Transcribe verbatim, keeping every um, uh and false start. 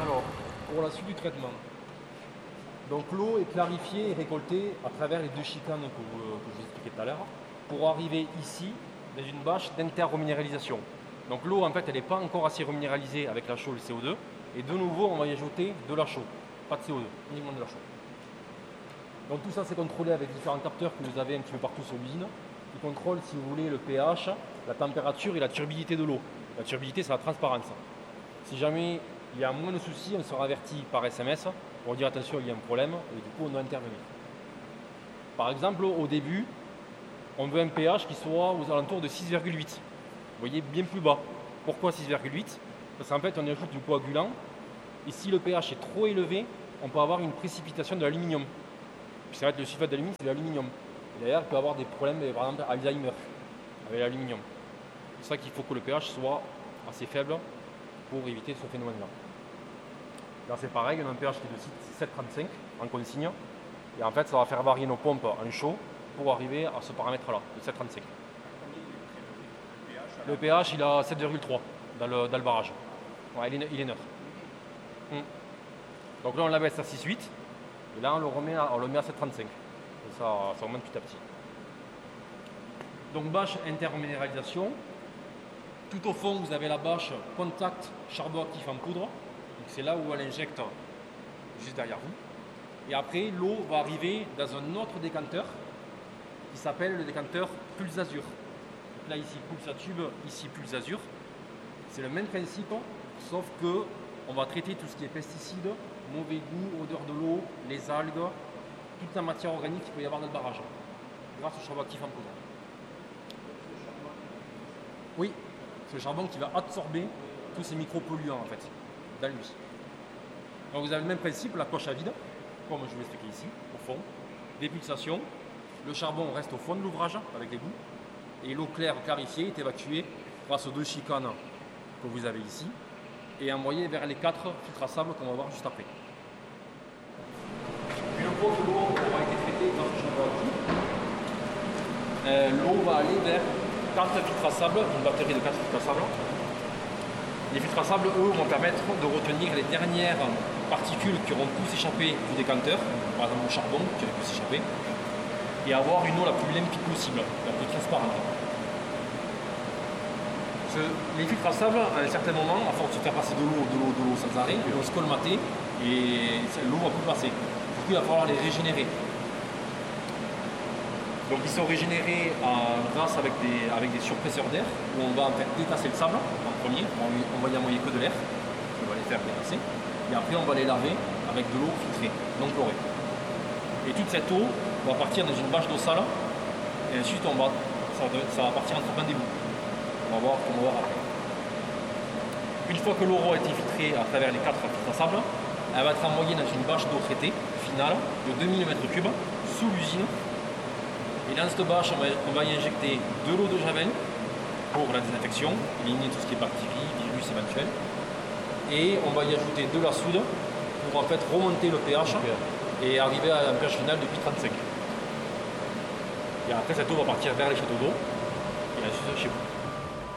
Alors, pour la suite du traitement, donc l'eau est clarifiée et récoltée à travers les deux chicanes que, vous- que je vous expliquais tout à l'heure pour arriver ici dans une bâche d'interreminéralisation. Donc l'eau en fait elle n'est pas encore assez reminéralisée avec la chaux et le C O deux et de nouveau on va y ajouter de la chaux, pas de C O deux, uniquement de la chaux. Donc tout ça c'est contrôlé avec différents capteurs que vous avez un petit peu partout sur l'usine qui contrôlent si vous voulez le pH, la température et la turbidité de l'eau. La turbidité c'est la transparence. Si jamais il y a moins de soucis, on sera averti par S M S pour dire attention, il y a un problème et du coup on doit intervenir. Par exemple, au début, on veut un pH qui soit aux alentours de six virgule huit. Vous voyez, bien plus bas. Pourquoi six virgule huit? Parce qu'en fait, on ajoute du coagulant et si le pH est trop élevé, on peut avoir une précipitation de l'aluminium. Puisqu'en fait, le sulfate d'aluminium, c'est de l'aluminium. Et d'ailleurs, il peut avoir des problèmes, par exemple, Alzheimer avec l'aluminium. C'est ça qu'il faut que le pH soit assez faible pour éviter ce phénomène-là. Là, c'est pareil, on a un pH qui est de sept virgule trente-cinq en consigne. Et en fait, ça va faire varier nos pompes en chaud pour arriver à ce paramètre-là, de sept virgule trente-cinq. Le pH, il a sept virgule trois dans le, dans le barrage. Ouais, il, est, il est neutre. Hum. Donc là, on l'abaisse à six virgule huit. Et là, on le, remet à, on le met à sept virgule trente-cinq. Et ça, ça augmente petit à petit. Donc, bâche interminéralisation. Tout au fond, vous avez la bâche contact charbon actif en poudre. Donc c'est là où elle injecte juste derrière vous. Et après, l'eau va arriver dans un autre décanteur qui s'appelle le décanteur Pulsazur. Donc là, ici, Pulsatube, ici, Pulsazur. C'est le même principe, sauf que on va traiter tout ce qui est pesticides, mauvais goût, odeur de l'eau, les algues, toute la matière organique qu'il peut y avoir dans le barrage, grâce au charbon actif en poudre. Oui, c'est le charbon qui va absorber tous ces micropolluants en fait, dans lui. Donc vous avez le même principe, la coche à vide, comme je vous l'expliquais ici, au fond, des pulsations, le charbon reste au fond de l'ouvrage avec les bouts, et l'eau claire clarifiée est évacuée grâce aux deux chicanes que vous avez ici, et envoyée vers les quatre filtres à sable qu'on va voir juste après. Une fois que l'eau aura été traitée grâce au charbon actif, euh, l'eau va aller vers quatre filtres à sable, une batterie de quatre filtres à sable. Les filtres à sable, eux, vont permettre de retenir les dernières particules qui auront pu s'échapper du décanteur, par exemple le charbon qui aurait pu s'échapper, et avoir une eau la plus limpide possible, la plus transparente. Ce, les filtres à sable, à un certain moment, à force de faire passer de l'eau, de l'eau, de l'eau sans arrêt, ils vont se colmater et l'eau va plus passer. Du coup, il va falloir les régénérer. Donc ils sont régénérés euh, grâce avec des, avec des surpresseurs d'air où on va en fait détasser le sable en premier, on, on va y envoyer que de l'air, on va les faire détasser, et après on va les laver avec de l'eau filtrée, non chlorée. Et toute cette eau va partir dans une bâche d'eau sale et ensuite on va, ça, ça va partir entre plein d'égouts. On va voir comment on va voir après. Une fois que l'eau a été filtrée à travers les quatre filtres à sable, elle va être envoyée dans une bâche d'eau traitée finale de deux mille mètres cubes sous l'usine. Et dans cette bâche, on va, on va y injecter de l'eau de javel pour la désinfection, éliminer tout ce qui est bactéries, virus éventuels. Et on va y ajouter de la soude pour en fait remonter le pH et arriver à un pH final de huit virgule trente-cinq. Et après, cette eau va partir vers les châteaux d'eau et ensuite chez vous.